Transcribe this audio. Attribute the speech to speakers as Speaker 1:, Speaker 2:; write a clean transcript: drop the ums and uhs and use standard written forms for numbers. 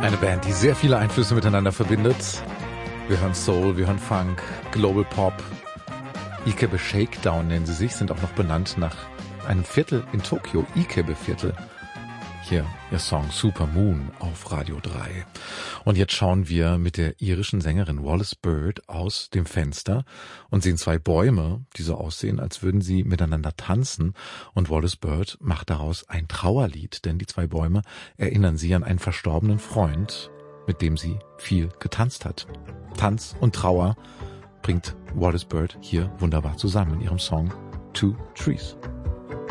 Speaker 1: Eine Band, die sehr viele Einflüsse miteinander verbindet. Wir hören Soul, wir hören Funk, Global Pop. Ikebe Shakedown nennen sie sich, sind auch noch benannt nach einem Viertel in Tokio, Ikebe-Viertel. Hier ihr Song Super Moon auf Radio 3. Und jetzt schauen wir mit der irischen Sängerin Wallis Bird aus dem Fenster und sehen zwei Bäume, die so aussehen, als würden sie miteinander tanzen. Und Wallis Bird macht daraus ein Trauerlied, denn die zwei Bäume erinnern sie an einen verstorbenen Freund, mit dem sie viel getanzt hat. Tanz und Trauer bringt Wallis Bird hier wunderbar zusammen in ihrem Song Two Trees.